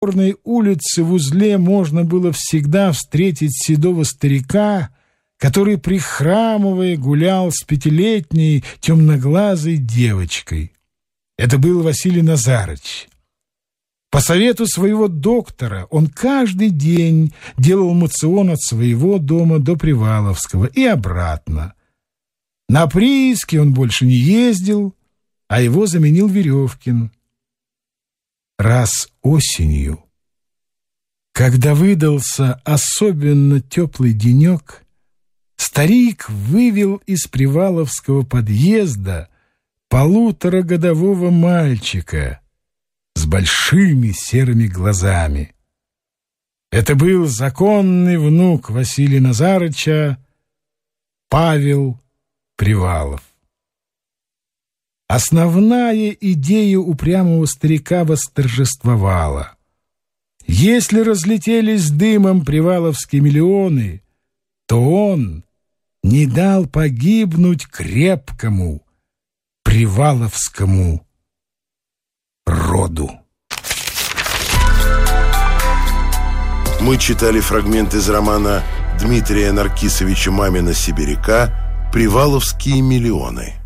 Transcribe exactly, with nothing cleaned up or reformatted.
Горной улице в узле можно было всегда встретить седого старика, который, прихрамывая, гулял с пятилетней темноглазой девочкой. Это был Василий Назарыч. По совету своего доктора он каждый день делал моцион от своего дома до Приваловского и обратно. На прииски он больше не ездил, а его заменил Веревкин. Раз осенью, когда выдался особенно теплый денек, старик вывел из Приваловского подъезда полуторагодового мальчика с большими серыми глазами. Это был законный внук Василия Назарыча, Павел Привалов. Основная идея упрямого старика восторжествовала. Если разлетелись дымом приваловские миллионы, то он не дал погибнуть крепкому приваловскому роду. Мы читали фрагмент из романа Дмитрия Наркисовича Мамина-Сибиряка «Приваловские миллионы».